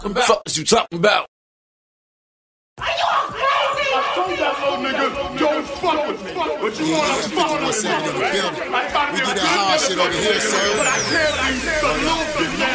Fuck is you talking about? Are you crazy? I told that little nigga, don't fuck with me. But you want to fuck with me. We do that hard shit over here, sir. But I can't leave the little